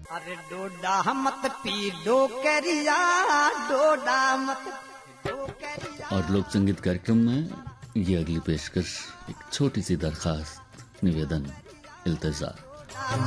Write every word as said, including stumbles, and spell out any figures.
अरे डोडा मत पी डोकरिया, डोडा मत डोकरिया। और लोक संगीत कार्यक्रम में ये अगली पेशकश एक छोटी सी दरखास्त, निवेदन, इल्तिजा।